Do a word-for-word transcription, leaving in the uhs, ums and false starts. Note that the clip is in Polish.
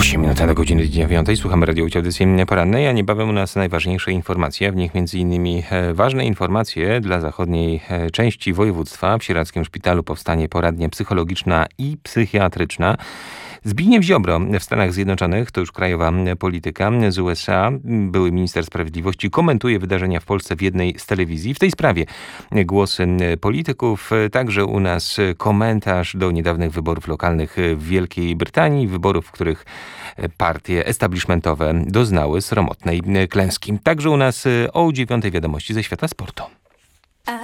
osiem minut do godziny dziewiątej. Słuchamy Radio Audycji Porannej, a niebawem u nas najważniejsze informacje, w nich między innymi ważne informacje dla zachodniej części województwa. W Sieradzkim Szpitalu powstanie poradnia psychologiczna i psychiatryczna. Zbigniew Ziobro w Stanach Zjednoczonych, to już krajowa polityka z U S A, były minister sprawiedliwości, komentuje wydarzenia w Polsce w jednej z telewizji. W tej sprawie głosy polityków, także u nas komentarz do niedawnych wyborów lokalnych w Wielkiej Brytanii, wyborów, w których partie establishmentowe doznały sromotnej klęski. Także u nas o dziewiątej wiadomości ze świata sportu.